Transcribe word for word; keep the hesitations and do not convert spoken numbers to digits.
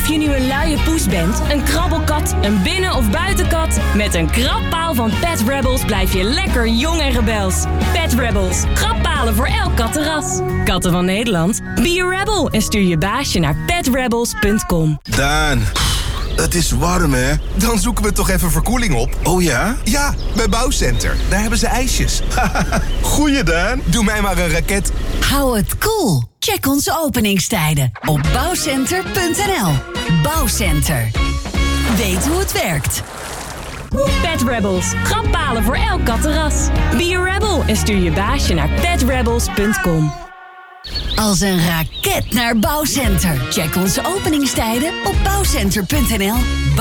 Of je nu een luie poes bent, een krabbelkat, een binnen- of buitenkat... met een krabpaal van Pet Rebels blijf je lekker jong en rebels. Pet Rebels, krabbalen voor elk kattenras. Katten van Nederland, be a rebel en stuur je baasje naar pet rebels punt com. Daan, het is warm, hè? Dan zoeken we toch even verkoeling op. Oh ja? Ja, bij Bouwcenter. Daar hebben ze ijsjes. Goeie, Daan. Doe mij maar een raket. Hou het cool. Check onze openingstijden op bouwcenter punt n l. Bouwcenter. Weet hoe het werkt. Pet Rebels, krabbalen voor elk kattenras. Be a rebel en stuur je baasje naar pet rebels punt com. Als een raket naar Bouwcenter. Check onze openingstijden op bouwcenter punt n l.